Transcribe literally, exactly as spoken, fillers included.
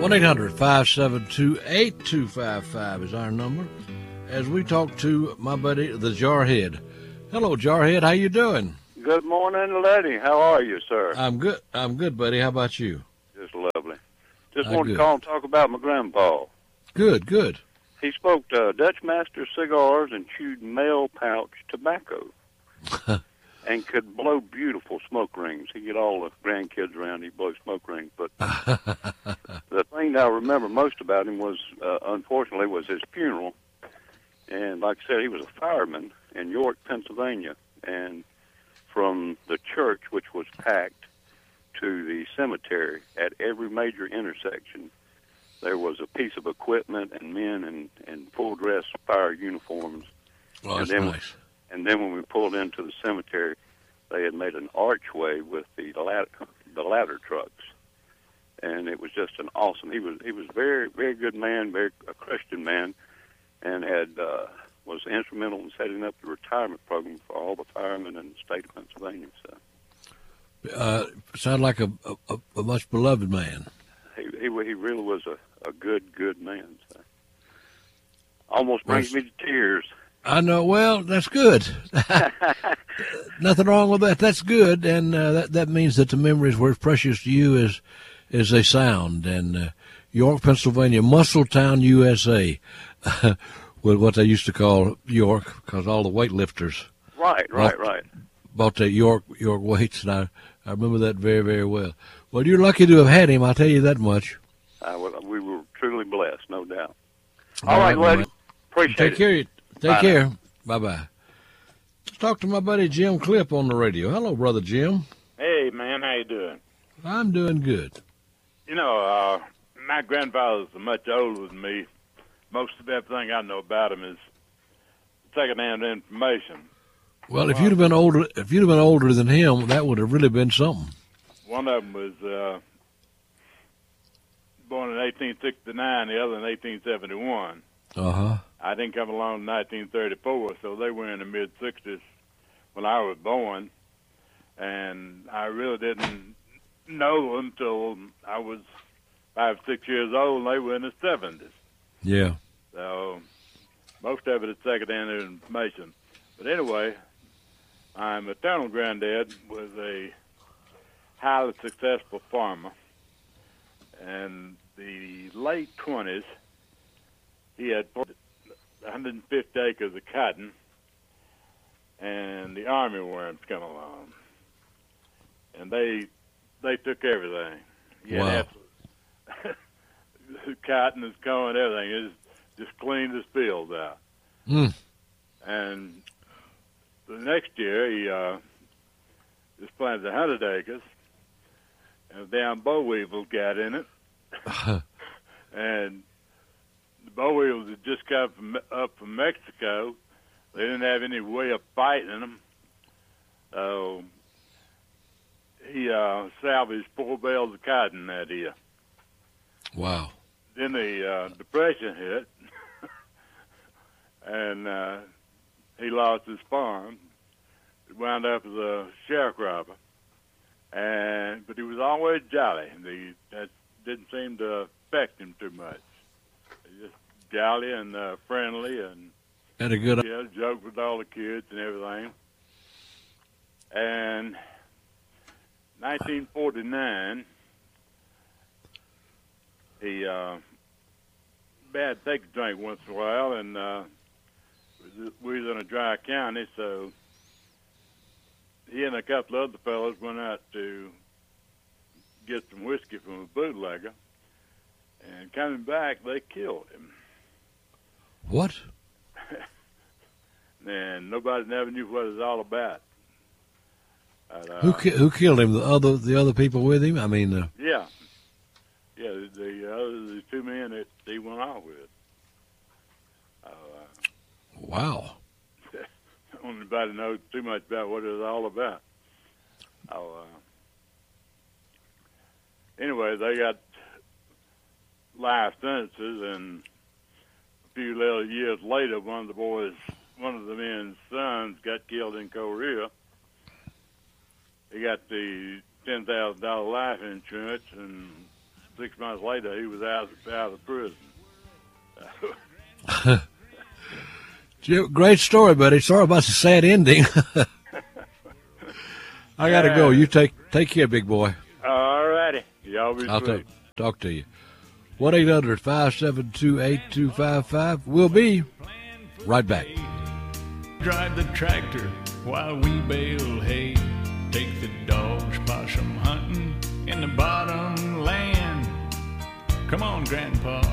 one eight hundred, five seven two, eight two five five is our number as we talk to my buddy, the Jarhead. Hello, Jarhead. How you doing? Good morning, Letty. How are you, sir? I'm good. I'm good, buddy. How about you? Just lovely. Just Ah, wanted good. to call and talk about my grandpa. Good, good. He smoked uh, Dutch Master cigars and chewed mail pouch tobacco and could blow beautiful smoke rings. He'd get all the grandkids around, he'd blow smoke rings. But the thing that I remember most about him was, uh, unfortunately, was his funeral. And like I said, he was a fireman in York, Pennsylvania. And from the church, which was packed, to the cemetery, at every major intersection, there was a piece of equipment and men in, in full-dress fire uniforms. Oh, that's and then, nice. And then when we pulled into the cemetery, they had made an archway with the ladder, the ladder trucks, and it was just an awesome. He was he was very very good man, very a Christian man, and had uh, was instrumental in setting up the retirement program for all the firemen in the state of Pennsylvania. So. Uh, sound like a, a, a much beloved man. He, he he really was a, a good good man. So. Almost brings me to tears. I know. Well, that's good. Nothing wrong with that. That's good, and uh, that that means that the memories were as precious to you as as they sound. And uh, York, Pennsylvania, Muscletown, U S A, with what they used to call York, because all the weightlifters. Right, right, bought, right. Bought that York York weights, and I I remember that very very well. Well, you're lucky to have had him. I'll tell you that much. Uh, well, we were truly blessed, no doubt. All All right, right, lady. Appreciate Take it. care. of you. Take Bye care. Bye bye. Let's talk to my buddy Jim Clip on the radio. Hello, brother Jim. Hey, man, how you doing? I'm doing good. You know, uh, my grandfather's much older than me. Most of everything I know about him is secondhand information. Well, if you'd have been older, if you'd have been older than him, that would have really been something. One of them was uh, born in eighteen sixty-nine, the other in eighteen seventy-one. Uh huh. I didn't come along in nineteen thirty-four, so they were in the mid-sixties when I was born, and I really didn't know them until I was five, six years old, and they were in the seventies. Yeah. So most of it is secondhand information. But anyway, my maternal granddad was a highly successful farmer. And the late twenties, he had planted one hundred fifty acres of cotton, and the army worms come along. And they they took everything. He Wow. had cotton, his corn, everything. It just cleaned his fields out. Mm. And the next year, he uh, just planted one hundred acres, and a damn boll weevil got in it. And the boll weevils had just come from, up from Mexico. They didn't have any way of fighting them. So he uh, salvaged four bales of cotton that year. Wow. Then the uh, Depression hit, and uh, he lost his farm. He wound up as a sharecropper, and but he was always jolly. And he, that didn't seem to affect him too much. He just jolly and uh, friendly, and Had a good. yeah, joked with all the kids and everything. And nineteen forty-nine, he uh, had to take a drink once in a while, and uh, we was in a dry county, so he and a couple other fellows went out to get some whiskey from a bootlegger, and coming back, they killed him. What? And nobody never knew what it was all about. But, uh, Who ki- who killed him? The other the other people with him? I mean, uh, Yeah. Yeah, the, the other the two men that he went off with. Uh, wow. don't anybody know too much about what it was all about. Oh, uh, anyway, they got life sentences, and a few little years later, one of the boys, one of the men's sons, got killed in Korea. He got the ten thousand dollar life insurance, and six months later, he was out, out of prison. Jim, great story, buddy. Sorry about the sad ending. I got to go. You take take care, big boy. All righty. Y'all be I'll sweet. talk, talk to you. one eight hundred five seven two eight two five five. We'll be right back. Drive the tractor while we bale hay. Take the dogs possum hunting in the bottom land. Come on, Grandpa,